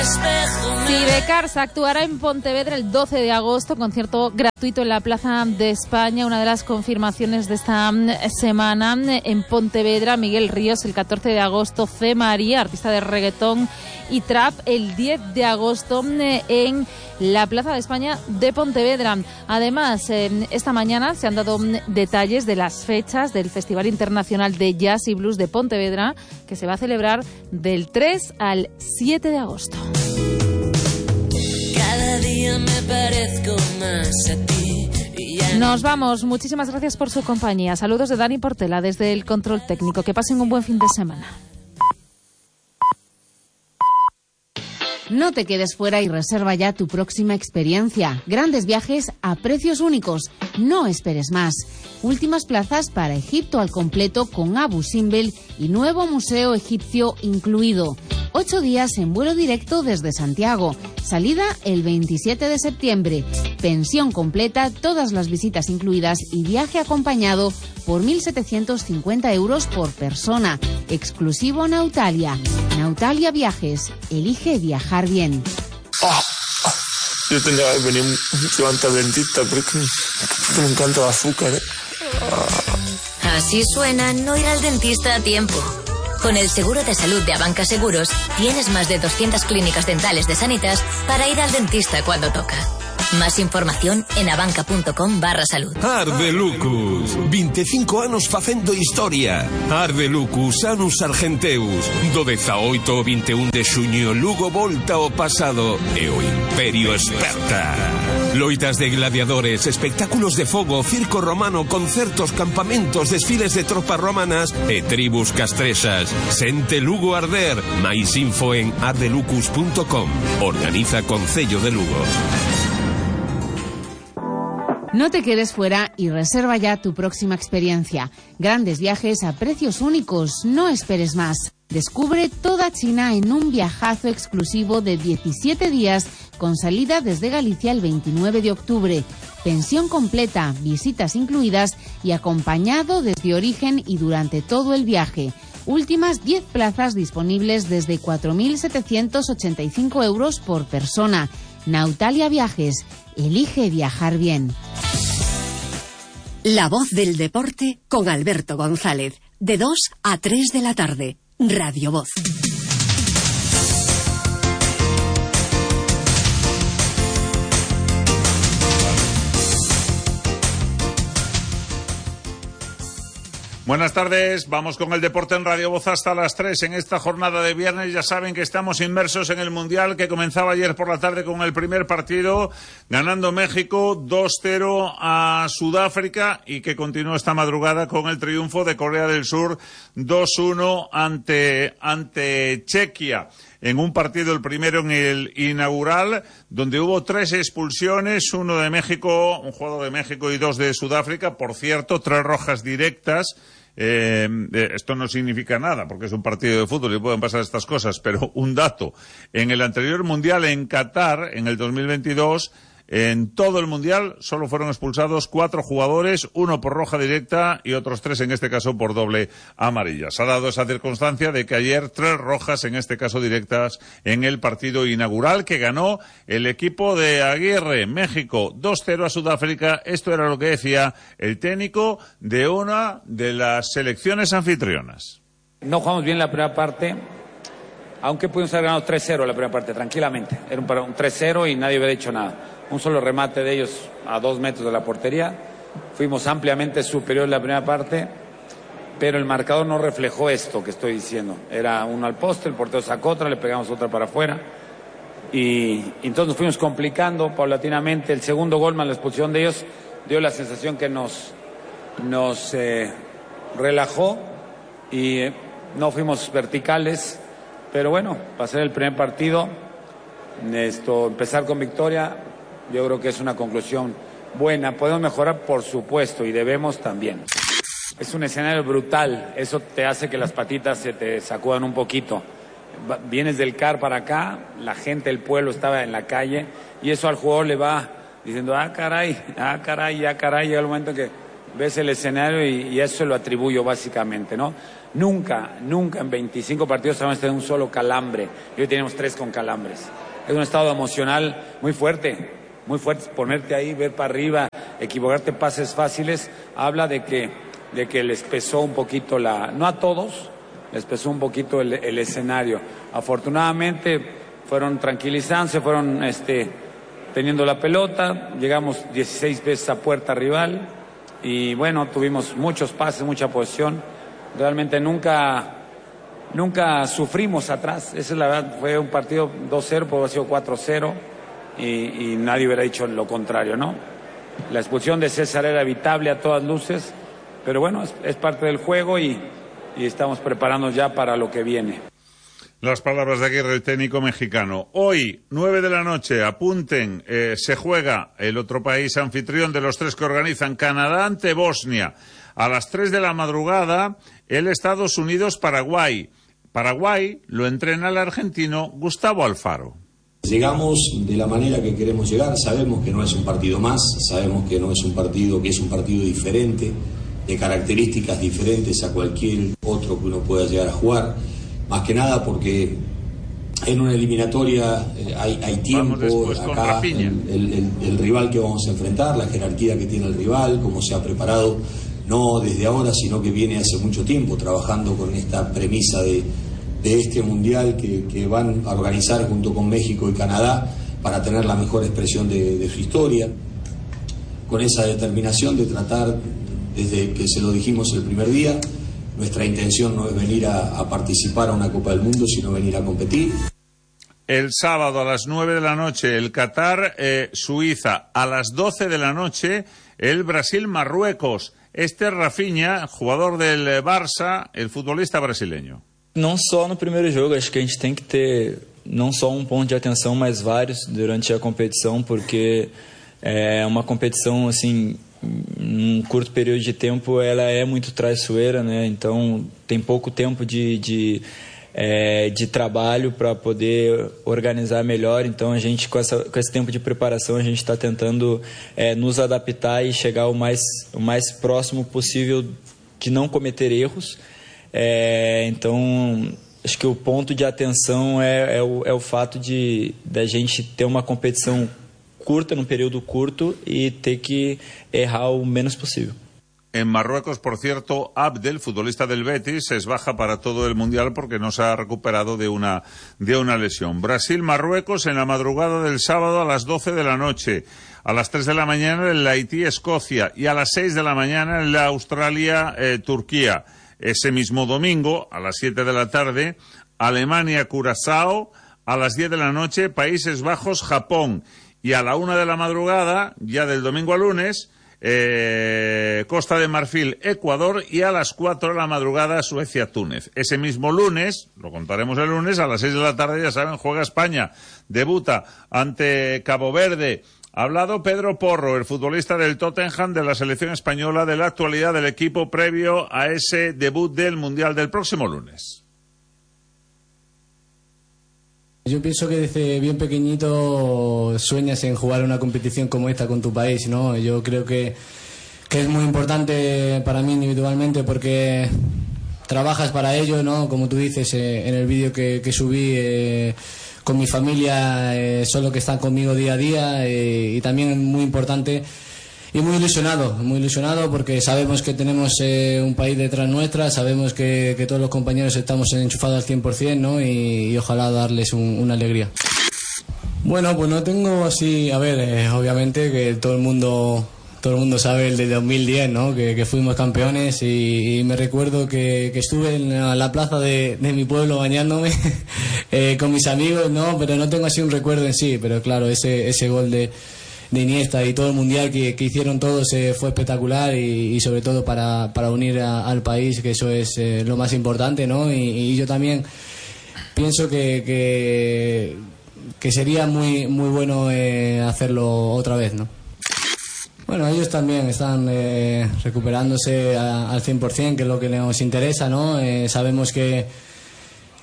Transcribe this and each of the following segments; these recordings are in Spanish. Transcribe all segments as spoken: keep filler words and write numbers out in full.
Sibecars actuará en Pontevedra el doce de agosto, concierto gratuito en la Plaza de España. Una de las confirmaciones de esta semana en Pontevedra, Miguel Ríos el catorce de agosto, C. María, artista de reggaetón y trap, el diez de agosto en la Plaza de España de Pontevedra. Además, eh, esta mañana se han dado detalles de las fechas del Festival Internacional de Jazz y Blues de Pontevedra, que se va a celebrar del tres al siete de agosto. Cada día me parezco más a ti. Nos vamos. Muchísimas gracias por su compañía. Saludos de Dani Portela desde el control técnico. Que pasen un buen fin de semana. No te quedes fuera y reserva ya tu próxima experiencia. Grandes viajes a precios únicos. No esperes más. Últimas plazas para Egipto al completo con Abu Simbel y nuevo museo egipcio incluido. Ocho días en vuelo directo desde Santiago. Salida el veintisiete de septiembre. Pensión completa, todas las visitas incluidas y viaje acompañado por mil setecientos cincuenta euros por persona. Exclusivo Nautalia. Nautalia Viajes. Elige viajar bien. Oh, oh, yo tendría que venir mucho antes al dentista, pero es que me encanta el azúcar, ¿eh? Oh. Así suena no ir al dentista a tiempo. Con el seguro de salud de Abanca Seguros, tienes más de doscientas clínicas dentales de Sanitas para ir al dentista cuando toca. Más información en abanca.com barra salud. Arde Lucus, veinticinco anos facendo historia. Arde Lucus, anus argenteus. Do dezaoito ao vinte e un de xuño, Lugo volta ao pasado e o Imperio esperta. Loitas de gladiadores, espectáculos de fogo, circo romano, concertos, campamentos, desfiles de tropas romanas e tribus castrexas. Sente Lugo arder. Mais info en ardelucus punto com. Organiza Concello de Lugo. No te quedes fuera y reserva ya tu próxima experiencia. Grandes viajes a precios únicos. No esperes más. Descubre toda China en un viajazo exclusivo de diecisiete días con salida desde Galicia el veintinueve de octubre. Pensión completa, visitas incluidas y acompañado desde origen y durante todo el viaje. Últimas diez plazas disponibles desde cuatro mil setecientos ochenta y cinco euros por persona. Nautalia Viajes. Elige viajar bien. La voz del deporte con Alberto González. De dos a tres de la tarde. Radio Voz. Buenas tardes, vamos con el deporte en Radio Voz hasta las tres. En esta jornada de viernes ya saben que estamos inmersos en el Mundial que comenzaba ayer por la tarde con el primer partido, ganando México dos cero a Sudáfrica y que continuó esta madrugada con el triunfo de Corea del Sur dos uno ante, ante Chequia. En un partido, el primero en el inaugural, donde hubo tres expulsiones, uno de México, un jugador de México y dos de Sudáfrica. Por cierto, tres rojas directas. Eh, esto no significa nada, porque es un partido de fútbol y pueden pasar estas cosas, pero un dato. En el anterior Mundial en Qatar, en el dos mil veintidós, en todo el Mundial solo fueron expulsados cuatro jugadores, uno por roja directa y otros tres, en este caso, por doble amarilla. Se ha dado esa circunstancia de que ayer tres rojas, en este caso directas, en el partido inaugural que ganó el equipo de Aguirre, México, dos cero a Sudáfrica. Esto era lo que decía el técnico de una de las selecciones anfitrionas. No jugamos bien la primera parte, aunque pudimos haber ganado tres cero la primera parte, tranquilamente. Era un tres cero y nadie había hecho nada. Un solo remate de ellos a dos metros de la portería. Fuimos ampliamente superiores en la primera parte, pero el marcador no reflejó esto que estoy diciendo. Era uno al poste, el portero sacó otra, le pegamos otra para afuera. Y, y entonces nos fuimos complicando paulatinamente. El segundo gol más la expulsión de ellos dio la sensación que nos, nos eh, relajó y eh, no fuimos verticales. Pero bueno, pasar el primer partido, esto, empezar con victoria, yo creo que es una conclusión buena. Podemos mejorar, por supuesto, y debemos también. Es un escenario brutal, eso te hace que las patitas se te sacudan un poquito. Vienes del C A R para acá, la gente, el pueblo estaba en la calle, y eso al jugador le va diciendo, ah, caray, ah, caray, ah, caray, llega el momento que ves el escenario y, y eso lo atribuyo básicamente, ¿no? Nunca, nunca en veinticinco partidos hemos tenido un solo calambre. Y hoy tenemos tres con calambres. Es un estado emocional muy fuerte, muy fuerte. Ponerte ahí, ver para arriba, equivocarte pases fáciles, habla de que, de que les pesó un poquito la... No a todos, les pesó un poquito el, el escenario. Afortunadamente fueron tranquilizándose, fueron este, teniendo la pelota, llegamos dieciséis veces a puerta rival y bueno, tuvimos muchos pases, mucha posesión. Realmente nunca, nunca sufrimos atrás. Esa es la verdad, fue un partido dos cero, pudo haber sido cuatro cero y, y nadie hubiera dicho lo contrario, ¿no? La expulsión de César era evitable a todas luces, pero bueno, es, es parte del juego y, y estamos preparándonos ya para lo que viene. Las palabras de Aguirre, el técnico mexicano. Hoy, nueve de la noche, apunten, eh, se juega el otro país anfitrión de los tres que organizan, Canadá ante Bosnia. A las tres de la madrugada, el Estados Unidos-Paraguay. Paraguay lo entrena el argentino Gustavo Alfaro. Llegamos de la manera que queremos llegar, sabemos que no es un partido más, sabemos que no es un partido, que es un partido diferente, de características diferentes a cualquier otro que uno pueda llegar a jugar, más que nada porque en una eliminatoria eh, hay, hay tiempo, acá el, el, el, el rival que vamos a enfrentar, la jerarquía que tiene el rival, cómo se ha preparado, no desde ahora, sino que viene hace mucho tiempo trabajando con esta premisa de, de este mundial que, que van a organizar junto con México y Canadá para tener la mejor expresión de, de su historia, con esa determinación de tratar, desde que se lo dijimos el primer día, nuestra intención no es venir a, a participar a una Copa del Mundo, sino venir a competir. El sábado a las nueve de la noche el Qatar, eh, Suiza. A las doce de la noche el Brasil-Marruecos. Este es Rafinha, jugador del Barça, el futbolista brasileño. Não só no primeiro jogo, acho que a gente tem que ter não só um ponto de atenção, mas vários durante a competição, porque é uma competição assim, num curto período de tempo, ela é muito traiçoeira, né? Então tem pouco tempo de, de, é, de trabalho para poder organizar melhor. Então a gente, com, essa, com esse tempo de preparação, a gente está tentando é, nos adaptar e chegar o mais, o mais próximo possível de não cometer erros. É, então acho que o ponto de atenção é, é, o, é o fato de da gente ter uma competição curta, num período curto, y ter que errar o menos posible. En Marruecos, por cierto, Abdel, futbolista del Betis, es baja para todo el Mundial porque no se ha recuperado de una, de una lesión. Brasil-Marruecos en la madrugada del sábado a las doce de la noche. A las tres de la mañana en la Haití-Escocia y a las seis de la mañana en la Australia-Turquía. Ese mismo domingo, a las siete de la tarde, Alemania-Curazao. A las diez de la noche, Países Bajos-Japón. Y a la una de la madrugada, ya del domingo a lunes, eh, Costa de Marfil, Ecuador, y a las cuatro de la madrugada, Suecia-Túnez. Ese mismo lunes, lo contaremos el lunes, a las seis de la tarde, ya saben, juega España, debuta ante Cabo Verde. Ha hablado Pedro Porro, el futbolista del Tottenham, de la selección española, de la actualidad del equipo previo a ese debut del Mundial del próximo lunes. Yo pienso que desde bien pequeñito sueñas en jugar una competición como esta con tu país, ¿no? Yo creo que, que es muy importante para mí individualmente porque trabajas para ello, ¿no? Como tú dices eh, en el vídeo que, que subí, eh, con mi familia, eh, son los que están conmigo día a día, eh, y también muy importante y muy ilusionado, muy ilusionado porque sabemos que tenemos eh, un país detrás nuestra, sabemos que, que todos los compañeros estamos enchufados al cien por ciento, ¿no? Y, y ojalá darles un, una alegría. Bueno, pues no tengo así, a ver, eh, obviamente que todo el mundo todo el mundo sabe el de dos mil diez, ¿no? Que, que fuimos campeones y, y me recuerdo que, que estuve en la, la plaza de, de mi pueblo bañándome eh, con mis amigos, ¿no? Pero no tengo así un recuerdo en sí, pero claro, ese, ese gol de, de Iniesta y todo el mundial que, que hicieron todos eh, fue espectacular y, y sobre todo para, para unir a, al país, que eso es eh, lo más importante, ¿no? Y, y yo también pienso que, que, que sería muy, muy bueno eh, hacerlo otra vez, ¿no? Bueno, ellos también están eh, recuperándose a, al cien por ciento, que es lo que nos interesa, ¿no? Eh, sabemos que,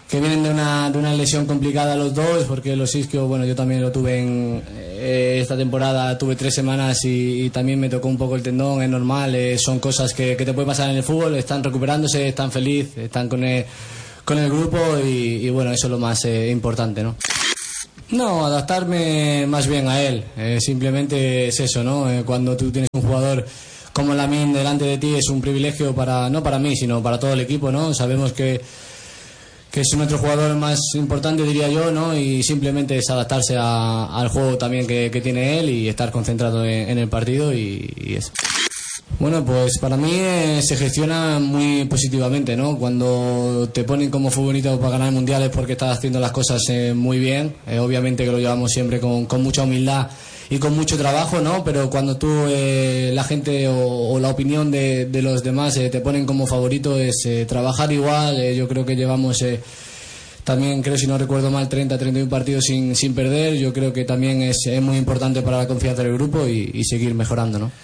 que vienen de una, de una lesión complicada los dos, porque los isquios, bueno, yo también lo tuve en eh, esta temporada, tuve tres semanas y, y también me tocó un poco el tendón, es normal, eh, son cosas que, que te pueden pasar en el fútbol, están recuperándose, están felices, están con el, con el grupo y, y bueno, eso es lo más eh, importante, ¿no? No, adaptarme más bien a él, eh, simplemente es eso, ¿no? Eh, cuando tú tienes un jugador como Lamine delante de ti es un privilegio para, no para mí, sino para todo el equipo, ¿no? Sabemos que que es nuestro jugador más importante, diría yo, ¿no? Y simplemente es adaptarse a, al juego también que, que tiene él y estar concentrado en, en el partido y, y eso. Bueno, pues para mí eh, se gestiona muy positivamente, ¿no? Cuando te ponen como futbolista para ganar mundiales porque estás haciendo las cosas eh, muy bien, eh, obviamente que lo llevamos siempre con, con mucha humildad y con mucho trabajo, ¿no? Pero cuando tú, eh, la gente o, o la opinión de, de los demás eh, te ponen como favorito es eh, trabajar igual. Eh, yo creo que llevamos eh, también, creo si no recuerdo mal, treinta, treinta y uno partidos sin, sin perder. Yo creo que también es, es muy importante para la confianza del grupo y, y seguir mejorando, ¿no?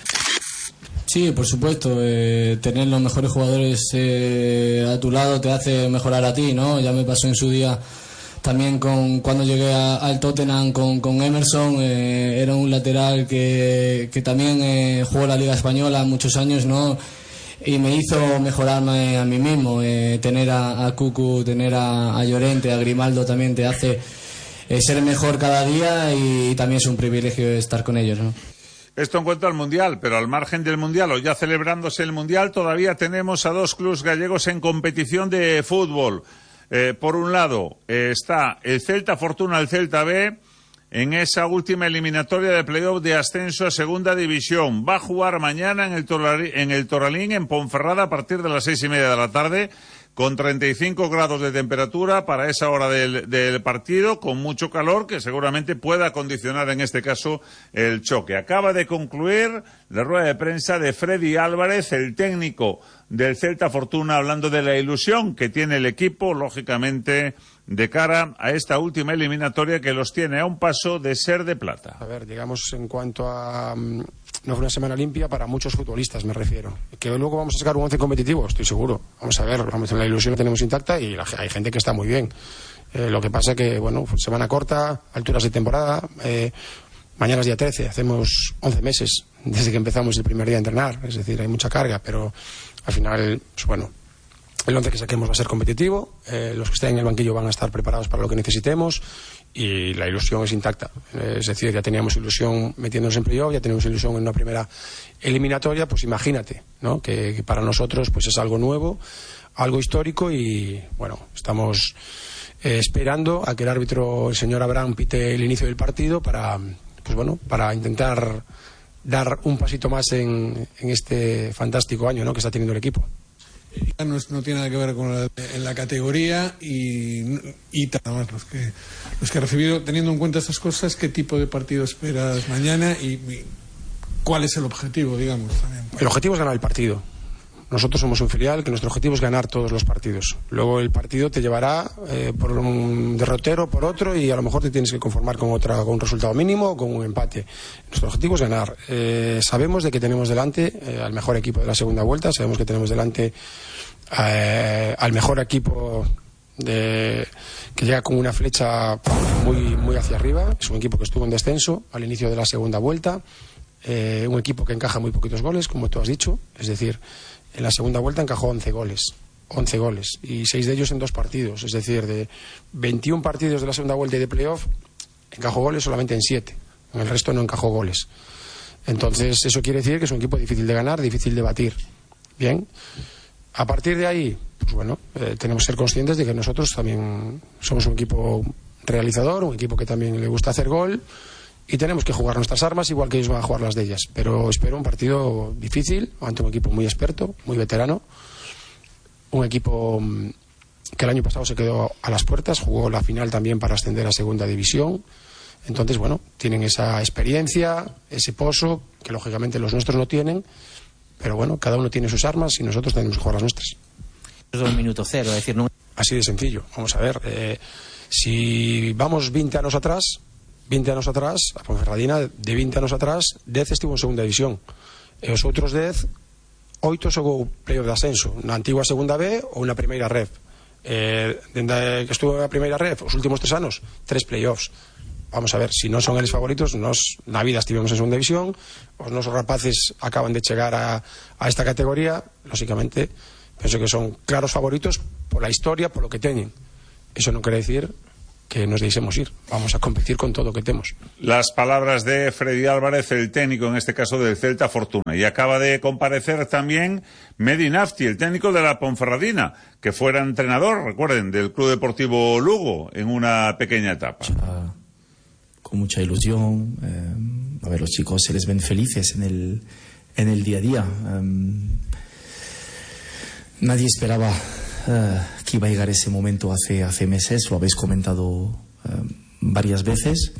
Sí, por supuesto, eh, tener los mejores jugadores eh, a tu lado te hace mejorar a ti, ¿no? Ya me pasó en su día también con cuando llegué a, al Tottenham con, con Emerson, eh, era un lateral que, que también eh, jugó la Liga Española muchos años, ¿no? Y me hizo mejorarme a mí mismo, eh, tener a, a Cucu, tener a, a Llorente, a Grimaldo también te hace eh, ser mejor cada día y también es un privilegio estar con ellos, ¿no? Esto en cuanto al Mundial, pero al margen del Mundial o ya celebrándose el Mundial, todavía tenemos a dos clubes gallegos en competición de fútbol. Eh, por un lado eh, está el Celta Fortuna, el Celta B, en esa última eliminatoria de playoff de ascenso a Segunda División. Va a jugar mañana en el, Toralín, en el Toralín, en Ponferrada, a partir de las seis y media de la tarde, con treinta y cinco grados de temperatura para esa hora del, del partido, con mucho calor que seguramente pueda condicionar en este caso el choque. Acaba de concluir la rueda de prensa de Freddy Álvarez, el técnico del Celta Fortuna, hablando de la ilusión que tiene el equipo, lógicamente, de cara a esta última eliminatoria que los tiene a un paso de ser de plata. A ver, digamos, en cuanto a... No fue una semana limpia para muchos futbolistas, me refiero. Que luego vamos a sacar un once competitivo, estoy seguro. Vamos a ver, vamos, la ilusión la tenemos intacta y la, hay gente que está muy bien. Eh, lo que pasa que, bueno, semana corta, alturas de temporada. Eh, mañana es día trece, hacemos once meses desde que empezamos el primer día a entrenar. Es decir, hay mucha carga, pero al final, pues bueno, el once que saquemos va a ser competitivo. Eh, los que estén en el banquillo van a estar preparados para lo que necesitemos. Y la ilusión es intacta. Es decir, ya teníamos ilusión metiéndonos en playoff, ya teníamos ilusión en una primera eliminatoria, pues imagínate, ¿no? Que, que para nosotros pues es algo nuevo, algo histórico y, bueno, estamos eh, esperando a que el árbitro, el señor Abraham, pite el inicio del partido para, pues bueno, para intentar dar un pasito más en, en este fantástico año, ¿no?, que está teniendo el equipo. No, no tiene nada que ver con la, en la categoría y, y nada más los que los que he recibido. Teniendo en cuenta estas cosas, ¿qué tipo de partido esperas mañana y, y cuál es el objetivo, digamos, también? El objetivo es ganar el partido. Nosotros somos un filial que nuestro objetivo es ganar todos los partidos. Luego el partido te llevará eh, por un derrotero, por otro, y a lo mejor te tienes que conformar con otra, con un resultado mínimo o con un empate. Nuestro objetivo es ganar. Eh, sabemos de que tenemos delante eh, al mejor equipo de la segunda vuelta, sabemos que tenemos delante eh, al mejor equipo de, que llega con una flecha muy, muy hacia arriba. Es un equipo que estuvo en descenso al inicio de la segunda vuelta, eh, un equipo que encaja muy poquitos goles, como tú has dicho, es decir, en la segunda vuelta encajó once goles, once goles, y seis de ellos en dos partidos. Es decir, de veintiún partidos de la segunda vuelta y de playoff, encajó goles solamente en siete. En el resto no encajó goles. Entonces, eso quiere decir que es un equipo difícil de ganar, difícil de batir. Bien. A partir de ahí, pues bueno, eh, tenemos que ser conscientes de que nosotros también somos un equipo realizador, un equipo que también le gusta hacer gol, y tenemos que jugar nuestras armas igual que ellos van a jugar las de ellas. Pero espero un partido difícil ante un equipo muy experto, muy veterano, un equipo que el año pasado se quedó a las puertas, jugó la final también para ascender a segunda división. Entonces, bueno, tienen esa experiencia, ese pozo que lógicamente los nuestros no tienen, pero bueno, cada uno tiene sus armas y nosotros tenemos que jugar las nuestras. Es un minuto cero, es decir, no... Así de sencillo. Vamos a ver, eh, si vamos veinte años atrás, veinte años atrás, a Ponferradina, de veinte años atrás, Dez estuvo en segunda división. E os outros Dez, oito xogou playoff de ascenso, na antigua segunda B ou na primeira ref. eh, dende que estuvo na primeira red os últimos tres anos, tres playoffs. Vamos a ver, si non son eles favoritos, nos na vida estivemos en segunda división, os nosos rapaces acaban de chegar a, a esta categoría, lógicamente penso que son claros favoritos pola historia, polo que teñen. Eso non quere decir que nos deixemos ir, vamos a competir con todo o que temos. Las palabras de Freddy Álvarez, el técnico en este caso del Celta Fortuna, y acaba de comparecer también Mehdi Nafti, el técnico de la Ponferradina, que fuera entrenador, recuerden, del Club Deportivo Lugo en una pequeña etapa. Con mucha ilusión, eh, a ver, los chicos se les ven felices en el, en el día a día. Um, nadie esperaba uh, que iba a llegar ese momento hace, hace meses, lo habéis comentado uh, varias veces.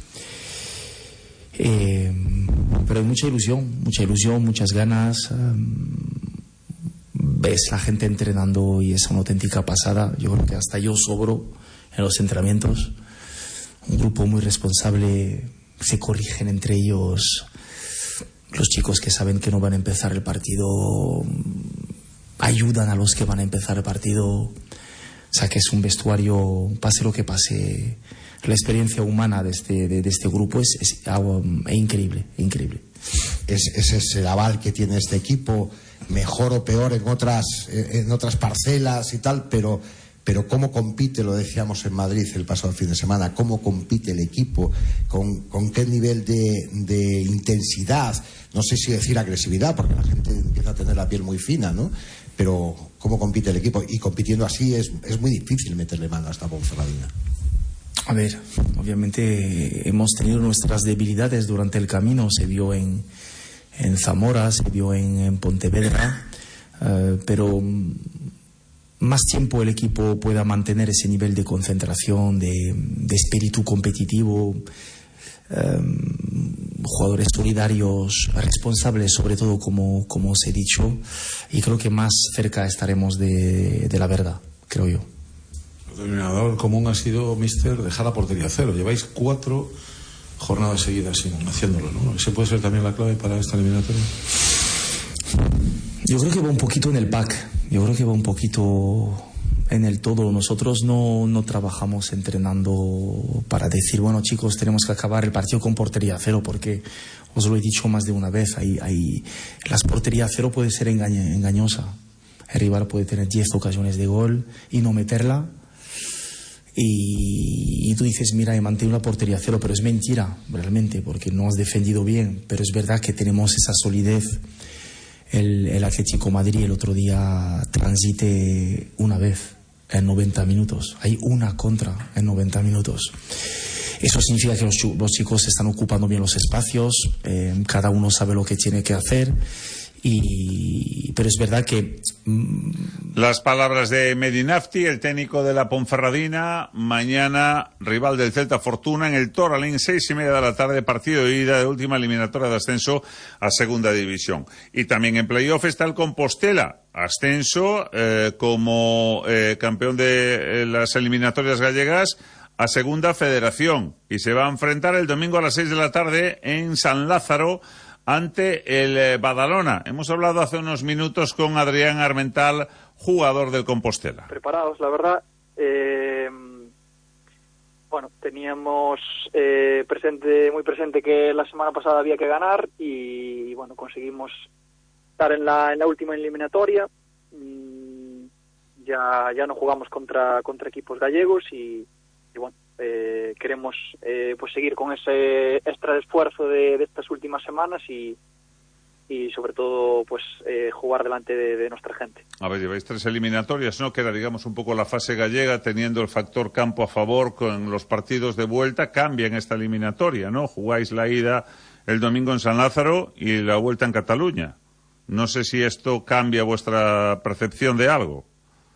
Eh, pero hay mucha ilusión, mucha ilusión, muchas ganas. Um, ves la gente entrenando y es una auténtica pasada. Yo creo que hasta yo sobro en los entrenamientos. Un grupo muy responsable, se corrigen entre ellos. Los chicos que saben que no van a empezar el partido ayudan a los que van a empezar el partido. O sea que es un vestuario, pase lo que pase. La experiencia humana de este, de, de este grupo es, es, algo, es increíble, increíble. Es, ese es el aval que tiene este equipo, mejor o peor en otras, en otras parcelas y tal, pero... Pero cómo compite, lo decíamos en Madrid el pasado fin de semana, cómo compite el equipo, con, con qué nivel de, de intensidad, no sé si decir agresividad, porque la gente empieza a tener la piel muy fina, ¿no? Pero cómo compite el equipo, y compitiendo así es, es muy difícil meterle mano a esta Ponferradina. A ver, obviamente hemos tenido nuestras debilidades durante el camino, se vio en, en Zamora, se vio en, en Pontevedra, uh, pero... más tiempo el equipo pueda mantener ese nivel de concentración, de, de espíritu competitivo, um, jugadores solidarios, responsables sobre todo, como, como os he dicho, y creo que más cerca estaremos de, de la verdad, creo yo. El denominador común ha sido, mister, dejar la portería cero. Lleváis cuatro jornadas seguidas sin haciéndolo, ¿no? ¿Ese puede ser también la clave para esta eliminatoria? Yo creo que va un poquito en el pack. Yo creo que va un poquito en el todo. Nosotros no, no trabajamos entrenando para decir, bueno, chicos, tenemos que acabar el partido con portería cero, porque os lo he dicho más de una vez, hay, hay, las porterías cero puede ser engaña, engañosa. El rival puede tener diez ocasiones de gol y no meterla. Y, y tú dices, mira, he mantenido la portería cero, pero es mentira, realmente, porque no has defendido bien. Pero es verdad que tenemos esa solidez. El, el Atlético Madrid el otro día transite una vez en noventa minutos. Hay una contra en noventa minutos. Eso significa que los, los chicos están ocupando bien los espacios, eh, cada uno sabe lo que tiene que hacer. Y, pero es verdad que... Mmm... Las palabras de Mehdi Nafti, el técnico de la Ponferradina. Mañana, rival del Celta Fortuna en el Toralín, seis y media de la tarde, partido de ida de última eliminatoria de ascenso a Segunda División. Y también en playoff está el Compostela, ascenso eh, como eh, campeón de eh, las eliminatorias gallegas a Segunda Federación. Y se va a enfrentar el domingo a las seis de la tarde en San Lázaro ante el eh, Badalona. Hemos hablado hace unos minutos con Adrián Armental, jugador del Compostela. Preparados, la verdad. Eh, bueno, teníamos eh, presente, muy presente que la semana pasada había que ganar y, bueno, conseguimos estar en la, en la última eliminatoria. Mm, ya, ya no jugamos contra, contra equipos gallegos y, y bueno, Eh, queremos eh, pues seguir con ese extra esfuerzo de, de estas últimas semanas y, y sobre todo pues eh, jugar delante de, de nuestra gente. A ver, lleváis tres eliminatorias, ¿no? Queda, digamos, un poco la fase gallega, teniendo el factor campo a favor con los partidos de vuelta. Cambia en esta eliminatoria, ¿no? Jugáis la ida el domingo en San Lázaro y la vuelta en Cataluña. No sé si esto cambia vuestra percepción de algo.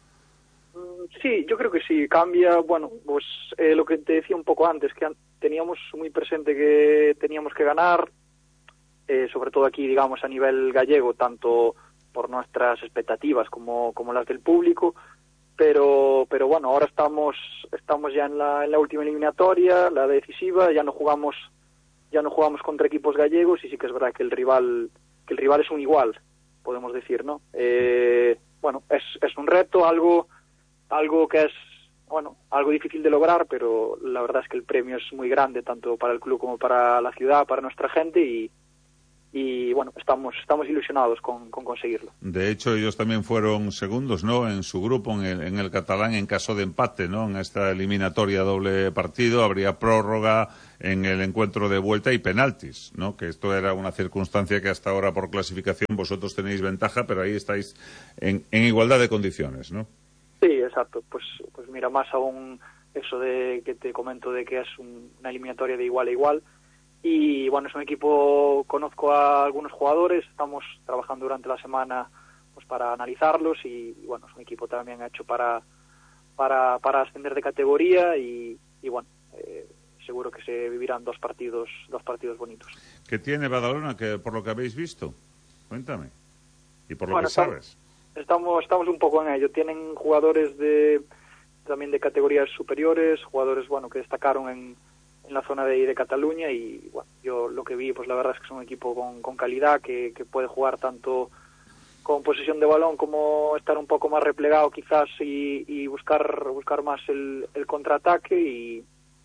Sí, yo creo que sí, cambia, bueno, pues eh, lo que te decía un poco antes, que an- teníamos muy presente que teníamos que ganar, eh, sobre todo aquí, digamos, a nivel gallego, tanto por nuestras expectativas como, como las del público, pero pero bueno, ahora estamos estamos ya en la, en la última eliminatoria, la decisiva, ya no jugamos ya no jugamos contra equipos gallegos y sí que es verdad que el rival que el rival es un igual, podemos decir, ¿no? Eh, bueno, es, es un reto, algo... algo que es, bueno, algo difícil de lograr, pero la verdad es que el premio es muy grande, tanto para el club como para la ciudad, para nuestra gente, y, y bueno, estamos estamos ilusionados con, con conseguirlo. De hecho, ellos también fueron segundos, ¿no?, en su grupo, en el, en el catalán, en caso de empate, ¿no?, en esta eliminatoria doble partido. Habría prórroga en el encuentro de vuelta y penaltis, ¿no?, que esto era una circunstancia que hasta ahora por clasificación vosotros tenéis ventaja, pero ahí estáis en, en igualdad de condiciones, ¿no? Sí, exacto. Pues pues mira, más aún eso de que te comento de que es un, una eliminatoria de igual a igual. Y bueno, es un equipo, conozco a algunos jugadores, estamos trabajando durante la semana pues para analizarlos, y, y bueno, es un equipo también hecho para para, para ascender de categoría, y, y bueno, eh, seguro que se vivirán dos partidos dos partidos bonitos. ¿Qué tiene Badalona, que por lo que habéis visto? Cuéntame. Y por lo Bueno, que sabes. Estamos estamos un poco en ello. Tienen jugadores de también de categorías superiores, jugadores bueno que destacaron en en la zona de, de Cataluña, y bueno, yo lo que vi, pues la verdad es que es un equipo con, con calidad, que, que puede jugar tanto con posesión de balón como estar un poco más replegado quizás, y, y buscar buscar más el, el contraataque, y,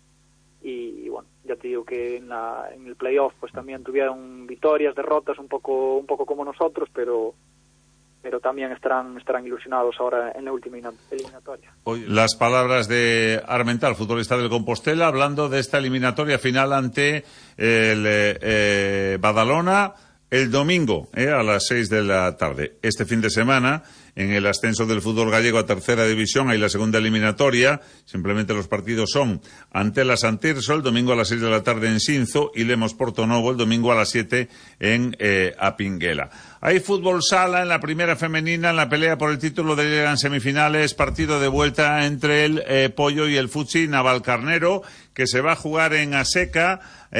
y bueno, ya te digo que en, la, en el playoff pues también tuvieron victorias, derrotas, un poco un poco como nosotros, pero pero también estarán estarán ilusionados ahora en la última eliminatoria. Hoy, las palabras de Armental, futbolista del Compostela, hablando de esta eliminatoria final ante el eh, Badalona el domingo eh, a las seis de la tarde. Este fin de semana, en el ascenso del fútbol gallego a tercera división, hay la segunda eliminatoria. Simplemente los partidos son Antela Santirso el domingo a las seis de la tarde en Sinzo, y Lemos Portonovo el domingo a las siete en eh, Apinguela. Hay fútbol sala en la primera femenina, en la pelea por el título de Liga en semifinales, partido de vuelta entre el eh, Pollo y el Futsi Navalcarnero, que se va a jugar en Aseca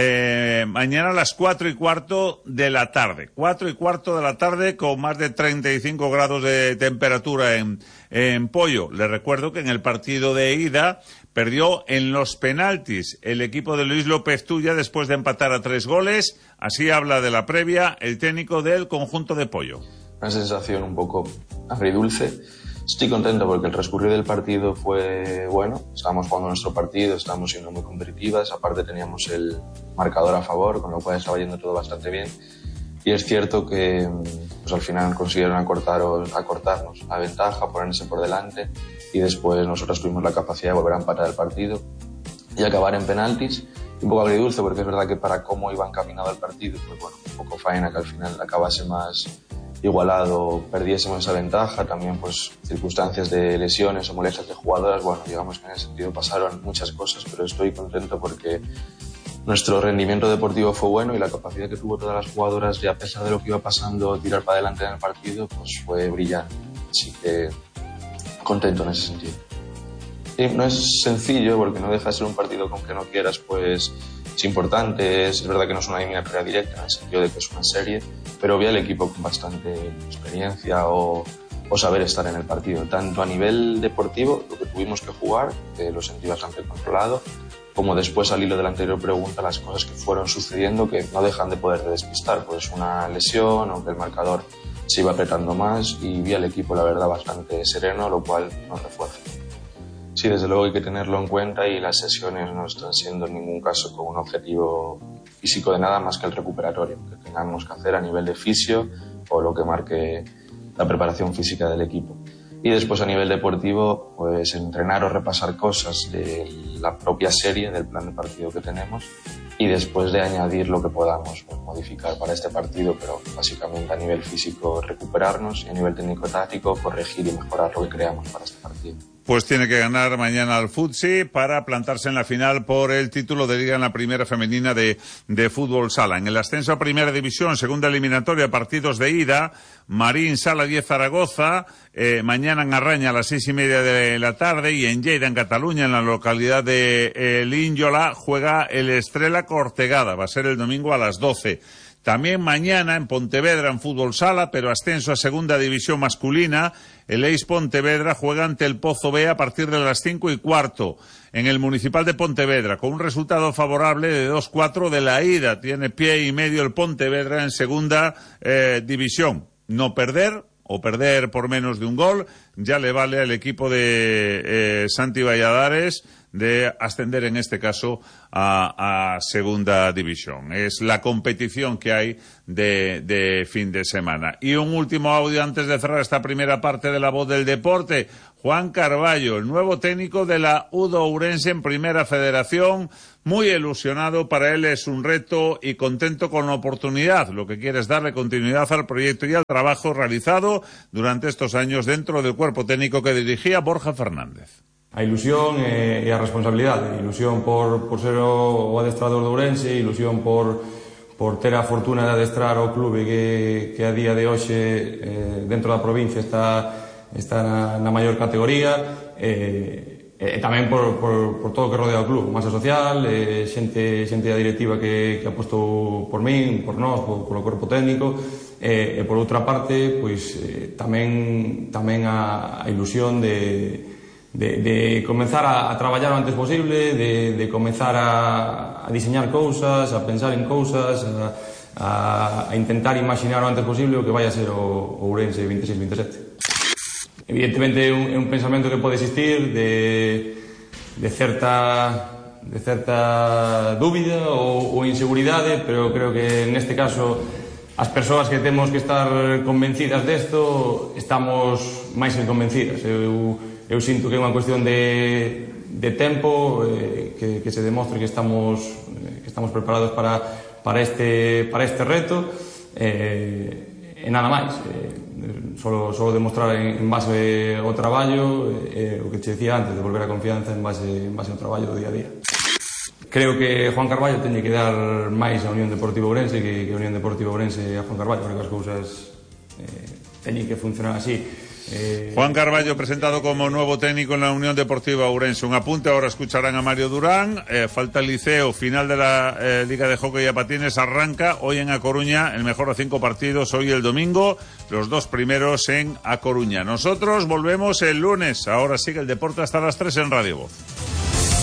eh, mañana a las cuatro y cuarto de la tarde. Cuatro y cuarto de la tarde, con más de treinta y cinco grados de temperatura en, en Pollo. Les recuerdo que en el partido de ida perdió en los penaltis el equipo de Luis López Tuya después de empatar a tres goles. Así habla de la previa el técnico del conjunto de Pollo. Una sensación un poco agridulce. Estoy contento porque el transcurrir del partido fue bueno. Estábamos jugando nuestro partido, estábamos siendo muy competitivas. Aparte teníamos el marcador a favor, con lo cual estaba yendo todo bastante bien. Y es cierto que pues, al final consiguieron acortar, acortarnos la ventaja, ponerse por delante, y después nosotros tuvimos la capacidad de volver a empatar el partido y acabar en penaltis. Un poco agridulce porque es verdad que para cómo iba encaminado el partido, pues bueno, un poco faena que al final acabase más igualado, perdiésemos esa ventaja. También pues circunstancias de lesiones o molestias de jugadoras, bueno, digamos que en ese sentido pasaron muchas cosas, pero estoy contento porque nuestro rendimiento deportivo fue bueno, y la capacidad que tuvo todas las jugadoras de, a pesar de lo que iba pasando, tirar para adelante en el partido, pues fue brillante. Así que contento en ese sentido. Sí, no es sencillo porque no deja de ser un partido que, aunque no quieras, pues es importante. Es, es verdad que no es una eliminatoria directa en el sentido de que es una serie, pero vi al equipo con bastante experiencia o, o saber estar en el partido. Tanto a nivel deportivo, lo que tuvimos que jugar, que lo sentí bastante controlado, como después, al hilo de la anterior pregunta, las cosas que fueron sucediendo que no dejan de poder despistar, pues una lesión o que el marcador se iba apretando más, y vi al equipo, la verdad, bastante sereno, lo cual nos refuerza. Sí, desde luego hay que tenerlo en cuenta, y las sesiones no están siendo en ningún caso con un objetivo físico de nada más que el recuperatorio que tengamos que hacer a nivel de fisio o lo que marque la preparación física del equipo. Y después, a nivel deportivo, pues entrenar o repasar cosas de la propia serie, del plan de partido que tenemos, y después de añadir lo que podamos pues, modificar para este partido, pero básicamente a nivel físico recuperarnos, y a nivel técnico-táctico corregir y mejorar lo que creamos para este partido. Pues tiene que ganar mañana al Futsi para plantarse en la final por el título de Liga en la primera femenina de, de fútbol sala. En el ascenso a primera división, segunda eliminatoria, partidos de ida, Marín Sala diez Zaragoza, eh, mañana en Arraña a las seis y media de la tarde, y en Lleida, en Cataluña, en la localidad de eh, Línyola, juega el Estrela Cortegada. Va a ser el domingo a las doce. También mañana en Pontevedra en fútbol sala, pero ascenso a segunda división masculina, el Eis Pontevedra juega ante el Pozo B a partir de las cinco y cuarto en el Municipal de Pontevedra, con un resultado favorable de dos cuatro de la ida. Tiene pie y medio el Pontevedra en segunda eh, división. No perder o perder por menos de un gol ya le vale al equipo de eh, Santi Valladares de ascender en este caso a, a segunda división. Es la competición que hay de, de fin de semana. Y un último audio antes de cerrar esta primera parte de La Voz del Deporte. Juan Carballo, el nuevo técnico de la U D O Ourense en Primera Federación, muy ilusionado. Para él es un reto y contento con la oportunidad. Lo que quiere es darle continuidad al proyecto y al trabajo realizado durante estos años dentro del cuerpo técnico que dirigía Borja Fernández. A ilusión e, e a responsabilidade. Ilusión por, por ser o, o adestrador de Ourense, ilusión por, por ter a fortuna de adestrar o clube que, que a día de hoxe eh, dentro da provincia está, está na, na maior categoría, e, e tamén por, por, por todo o que rodea o club, masa social, e, xente, xente da directiva que, que apostou por min, por nós, por, polo corpo técnico, e, e por outra parte, pois eh, tamén, tamén a, a ilusión de De, de comenzar a, a traballar o antes posible, de, de comenzar a, a diseñar cousas, a pensar en cousas, a, a, a intentar imaginar o antes posible o que vai a ser o, o Ourense veintiséis veintisiete. Evidentemente é un, é un pensamento que pode existir de, de certa de certa dúbida ou, ou inseguridade, pero creo que neste caso as persoas que temos que estar convencidas desto estamos máis que convencidas. Eu Eu sinto que é unha cuestión de, de tempo, eh, que, que se demostre que estamos, eh, que estamos preparados para, para, este, para este reto, eh, e nada máis. Eh, solo, solo demostrar en, en base ao traballo, eh, o que te decía antes, de volver a confianza en base, en base ao traballo do día a día. Creo que Juan Carballo teñe que dar máis a Unión Deportiva Ourense que, que a Unión Deportiva Ourense a Juan Carballo, porque as cousas eh, teñen que funcionar así. Eh... Juan Carballo presentado como nuevo técnico en la Unión Deportiva Ourense. Un apunte, ahora escucharán a Mario Durán. Eh, falta el Liceo, final de la eh, Liga de Hockey a Patines, arranca hoy en A Coruña, el mejor a cinco partidos hoy el domingo, los dos primeros en A Coruña. Nosotros volvemos el lunes, ahora sigue el deporte hasta las tres en Radio Voz.